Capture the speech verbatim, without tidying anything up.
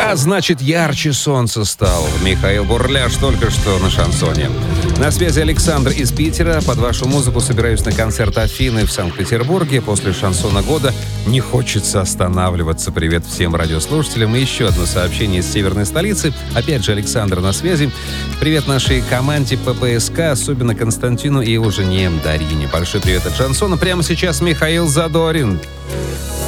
А значит, ярче солнце стал. Михаил Бурляш только что на шансоне. На связи Александр из Питера. Под вашу музыку собираюсь на концерт Афины в Санкт-Петербурге. После шансона года не хочется останавливаться. Привет всем радиослушателям. И еще одно сообщение из северной столицы. Опять же, Александр на связи. Привет нашей команде ППСК, особенно Константину и его жене Дарине. Большой привет от шансона. Прямо сейчас Михаил Задорин.